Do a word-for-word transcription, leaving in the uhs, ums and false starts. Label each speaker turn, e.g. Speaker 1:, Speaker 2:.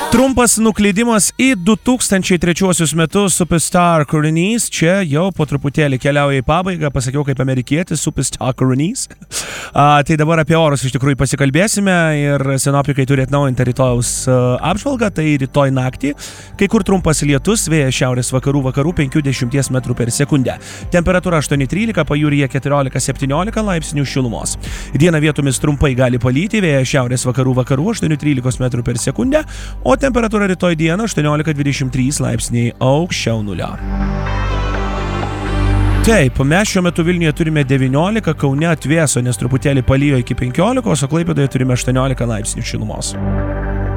Speaker 1: Trumpas nuklydimas į du tūkstančiai trečiuosius metus Superstar kūrinys. Čia jau po truputėlį keliauja į pabaigą. Pasakiau kaip amerikietis Superstar kūrinys. A, tai dabar apie orus iš tikrųjų pasikalbėsime ir sinoptikai turi atnaujintą rytojaus apžvalgą. Tai rytoj naktį, kai kur trumpas lietus, vėjas šiaurės vakarų vakarų penki dešimties metrų per sekundę. Temperatūra aštuoni trylika, pajūryje keturiolika septyniolika laipsnių šilumos. Dieną vietomis trumpai gali palyti, vėjas šiaurės vakarų vakarų aštuoni trylika metrų per sekundę, o temperatūra rytoj dieną aštuoniolika dvidešimt trys laipsniai aukščiau nulio. Taip, mes šiuo metu Vilniuje turime devyniolika, Kaune atvėso, nes truputėlį palijo iki penkiolikos, o Klaipėdoje turime aštuoniolika laipsnių šilumos.